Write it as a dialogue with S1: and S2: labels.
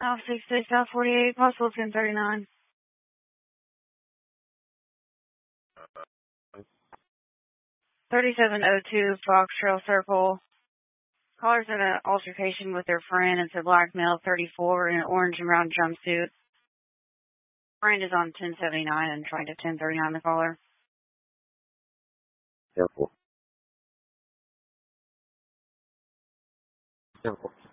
S1: Alpha 66, South 48, possible 1039. 3702 Fox Trail Circle. Caller's in an altercation with their friend. It's a black male, 34, in an orange and brown jumpsuit. Friend is on 1079 and trying to 1039 the caller.
S2: Careful. Careful.